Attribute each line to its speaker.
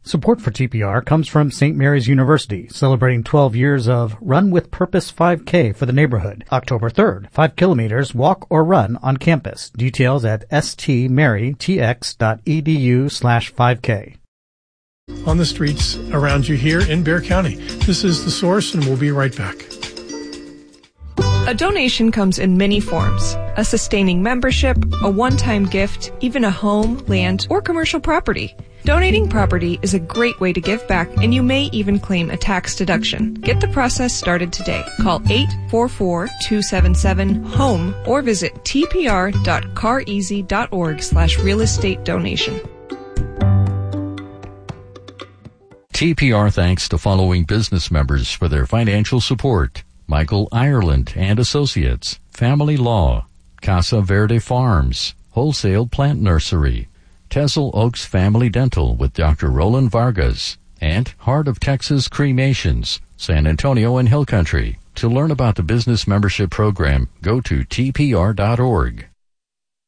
Speaker 1: Support for TPR comes from St. Mary's University, celebrating 12 years of Run with Purpose 5K for the neighborhood. October 3rd, 5 kilometers, walk or run on campus. Details at stmarytx.edu/5K.
Speaker 2: On the streets around you here in Bexar County. This is The Source, and we'll be right back.
Speaker 3: A donation comes in many forms: a sustaining membership, a one-time gift, even a home, land, or commercial property. Donating property is a great way to give back, and you may even claim a tax deduction. Get the process started today. Call 844-277-HOME or visit tpr.careasy.org/real estate donation.
Speaker 4: TPR thanks the following business members for their financial support: Michael Ireland and Associates, Family Law, Casa Verde Farms, Wholesale Plant Nursery, Tezel Oaks Family Dental with Dr. Roland Vargas, and Heart of Texas Cremations, San Antonio and Hill Country. To learn about the business membership program, go to tpr.org.